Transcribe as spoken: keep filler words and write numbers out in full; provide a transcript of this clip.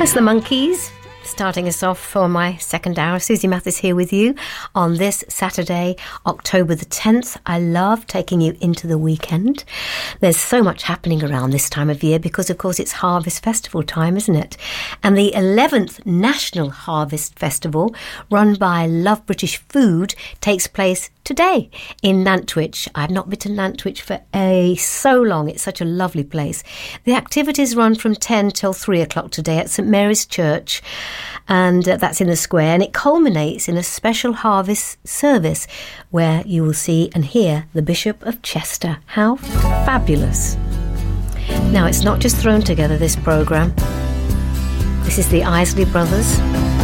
There's the Monkees, starting us off for my second hour. Susie Mathis here with you on this Saturday, October the tenth. I love taking you into the weekend. There's so much happening around this time of year because, of course, it's Harvest Festival time, isn't it? And the eleventh National Harvest Festival, run by Love British Food, takes place today in Nantwich. I've not been to Nantwich for a so long. It's such a lovely place. The activities run from ten till three o'clock today at St Mary's Church, and uh, that's in the square, and it culminates in a special harvest service where you will see and hear the Bishop of Chester. How fabulous. Now, it's not just thrown together, this programme. This is the Isley Brothers